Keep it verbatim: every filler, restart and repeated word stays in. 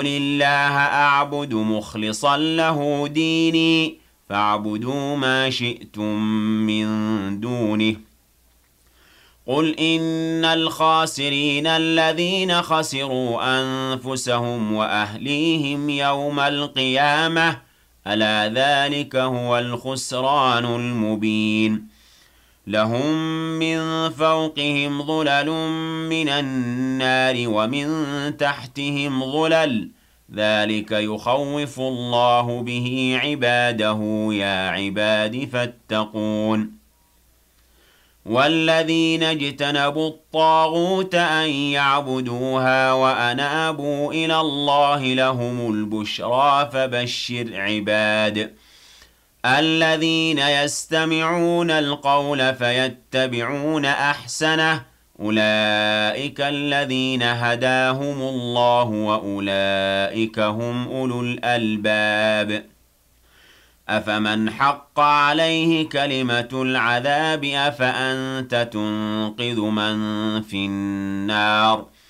لله أعبد مخلصا له ديني فاعبدوا ما شئتم من دونه قل إن الخاسرين الذين خسروا أنفسهم وأهليهم يوم القيامة ألا ذلك هو الخسران المبين لهم من فوقهم ظلل من النار ومن تحتهم ظلل ذلك يخوف الله به عباده يا عباد فاتقون والذين اجتنبوا الطاغوت أن يعبدوها وأنابوا إلى الله لهم البشرى فبشر عباد الذين يستمعون القول فيتبعون أحسنه أولئك الذين هداهم الله وأولئك هم أولو الألباب أفمن حق عليه كلمة العذاب أفأنت تنقذ من في النار